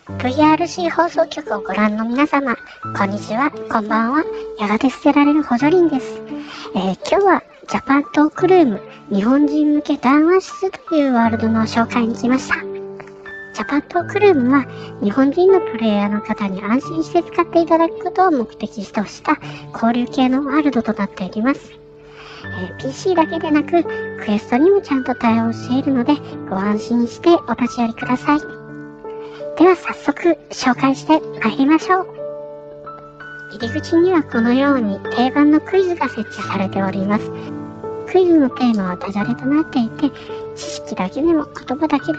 VRC 放送局をご覧の皆様、こんにちは、こんばんは。やがて捨てられる補助輪です。今日はジャパントークルーム日本人向け談話室というワールドの紹介に来ました。ジャパントークルームは日本人のプレイヤーの方に安心して使っていただくことを目的とした交流系のワールドとなっております。PC だけでなくクエストにもちゃんと対応しているのでご安心してお立ち寄りください。では早速紹介してまいりましょう。入り口にはこのように定番のクイズが設置されております。クイズのテーマはダジャレとなっていて、知識だけでも言葉だけで